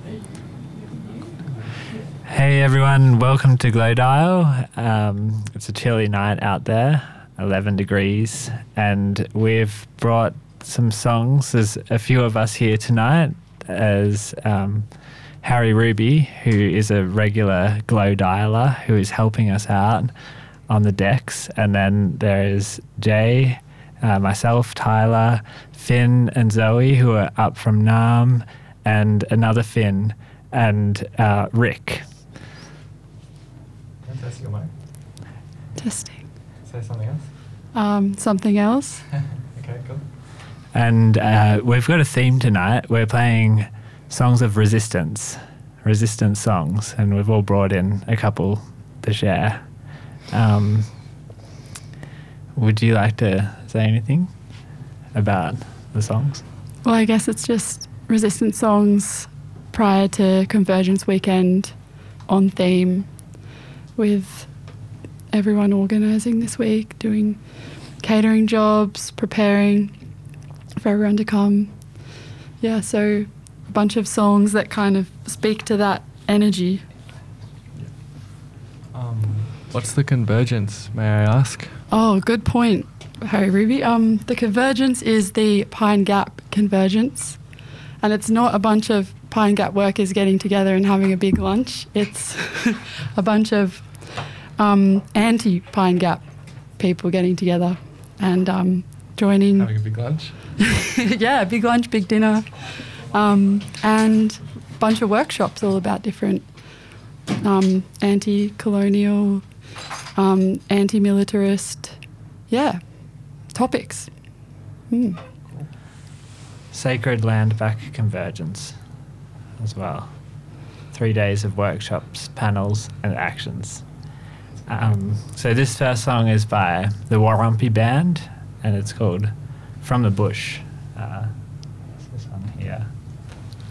Hey everyone, welcome to Glow Dial. It's a chilly night out there, 11 degrees, and we've brought some songs. There's a few of us here tonight as Harry Ruby, who is a regular Glow Dialer, who is helping us out on the decks. And then there's Jay, myself, Tyler, Finn and Zoe, who are up from Nam, and another Finn, and Rick. Testing your mic. Testing. Say something else. Something else. Okay, cool. And we've got a theme tonight. We're playing songs of resistance songs, and we've all brought in a couple to share. Would you like to say anything about the songs? Well, I guess it's just resistance songs prior to Convergence weekend on theme, with everyone organising this week, doing catering jobs, preparing for everyone to come. Yeah, so a bunch of songs that kind of speak to that energy. What's the Convergence, may I ask? Oh, good point, Harry Ruby. The Convergence is the Pine Gap Convergence, and it's not a bunch of Pine Gap workers getting together and having a big lunch. It's a bunch of anti-Pine Gap people getting together and joining. Having a big lunch? Yeah, big lunch, big dinner, and a bunch of workshops all about different anti-colonial, anti-militarist, topics. Sacred Land Back Convergence as well. 3 days of workshops, panels and actions. So this first song is by the Warumpi Band, and it's called From the Bush. It's this one here.